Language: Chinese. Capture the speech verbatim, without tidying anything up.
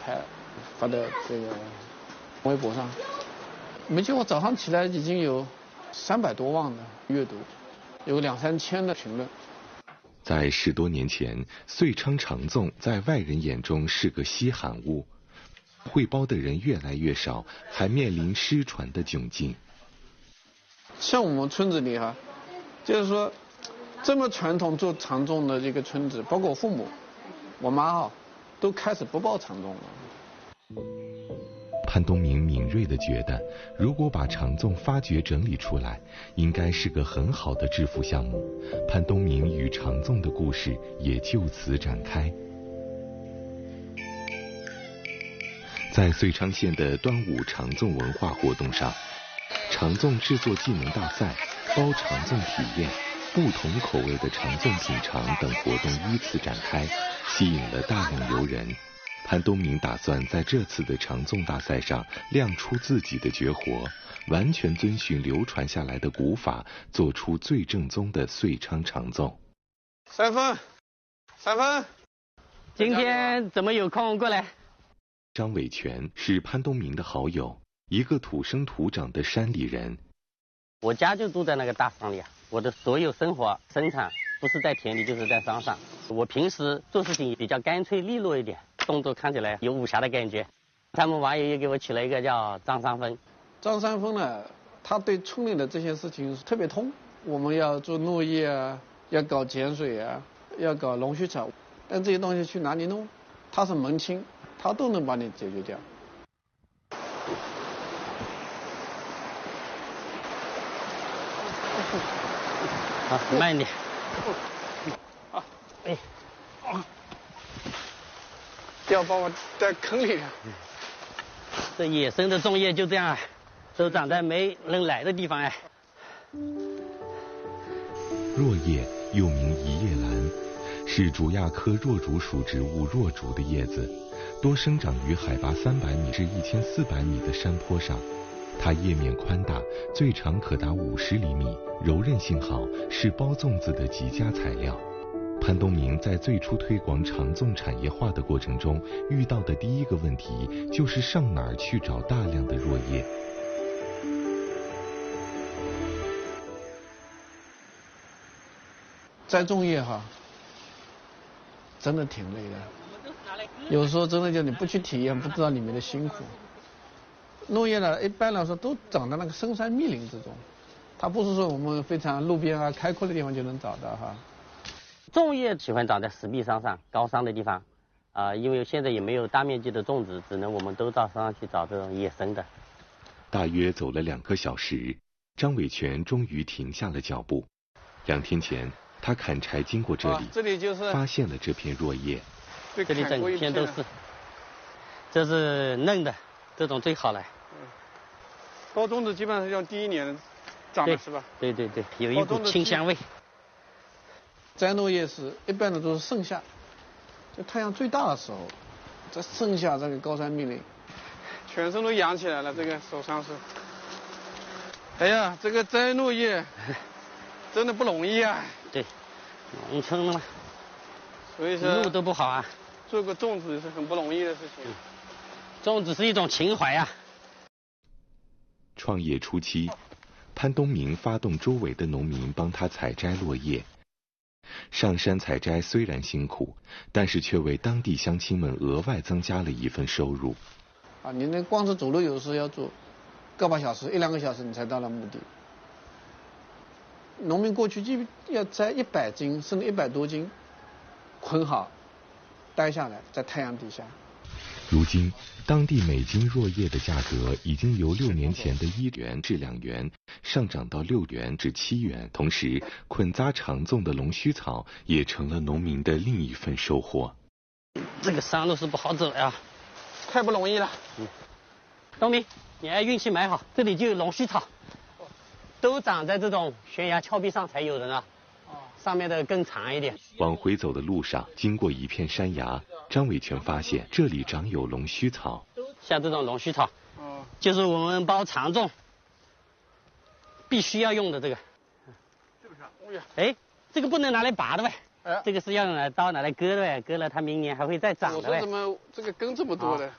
拍，发到这个微博上。没见我早上起来已经有三百多万的阅读，有两三千的评论。 在十多年前，遂昌长粽在外人眼中是个稀罕物，会包的人越来越少，还面临失传的窘境。 像我们村子里哈，就是说这么传统做长粽的这个村子，包括我父母、我妈哈，都开始不包长粽了。 潘东明敏锐地觉得，如果把长粽发掘整理出来，应该是个很好的致富项目。潘东明与长粽的故事也就此展开。在遂昌县的端午长粽文化活动上，长粽制作技能大赛、包长粽体验、不同口味的长粽品尝等活动依次展开，吸引了大量游人。潘东明打算在这次的长粽大赛上亮出自己的绝活，完全遵循流传下来的古法，做出最正宗的遂昌长粽。 三分，三分。 今天怎么有空过来？ 张伟全是潘东明的好友，一个土生土长的山里人。 我家就住在那个大山里啊，我的所有生活生产不是在田里就是在山上。我平时做事情比较干脆利落一点，动作看起来有武侠的感觉。他们网友也给我起了一个叫张三丰。 张三丰呢，他对村里的这些事情特别通。我们要做落叶啊，要搞碱水啊，要搞龙须草，但这些东西去哪里弄？他是门清，他都能帮你解决掉。 好，慢一点。 啊，哎，啊，不要把我带坑里了。 这野生的粽叶就这样啊，都长在没人来的地方哎。 箬叶又名一叶兰，是竹亚科箬竹属植物箬竹的叶子，多生长于海拔三百米至一千四百米的山坡上。它叶面宽大，最长可达五十厘米，柔韧性好，是包粽子的极佳材料。潘东明在最初推广长粽产业化的过程中，遇到的第一个问题就是上哪儿去找大量的箬叶。 栽粽叶哈，真的挺累的，有时候真的就你不去体验，不知道里面的辛苦。落叶呢，一般来说都长在那个深山密林之中，它不是说我们非常路边啊开阔的地方就能找到哈。 粽叶喜欢长在石壁山上、高山的地方，啊、呃，因为现在也没有大面积的种植，只能我们都到山上去找这种野生的。 大约走了两个小时，张伟全终于停下了脚步。两天前，他砍柴经过这里， 啊、这里就是发现了这片箬叶。 这里整片都是，这是嫩的，这种最好了。 包粽子基本上是用第一年长的是吧？ 对对对，有一股清香味。 摘落叶是一般的都是盛夏，就太阳最大的时候，在盛夏这个高山密林，全身都痒起来了，这个手上是。哎呀，这个摘落叶真的不容易啊。 对，农村嘛， 所以说路都不好啊。 做个粽子是很不容易的事情。 嗯、粽子是一种情怀啊。 创业初期，潘东明发动周围的农民帮他采摘落叶。上山采摘虽然辛苦，但是却为当地乡亲们额外增加了一份收入。 啊，你那光是走路有时要走个把小时、一两个小时，你才到了目的。农民过去就要摘一百斤甚至一百多斤，捆好，待下来在太阳底下。 如今，当地每斤箬叶的价格已经由六年前的一元至两元上涨到六元至七元。同时，捆扎长粽的龙须草也成了农民的另一份收获。 这个山路是不好走呀， 太不容易了。 嗯，东明，你还运气蛮好，这里就有龙须草，都长在这种悬崖峭壁上才有的呢。上面的更长一点。 往回走的路上，经过一片山崖，张伟全发现这里长有龙须草。 像这种龙须草，就是我们包长粽必须要用的这个。 是不是？ 哎，这个不能拿来拔的呗。 哎， 这个是要拿刀拿来割的呗，割了它明年还会再长的呗。 我说怎么这个根这么多的？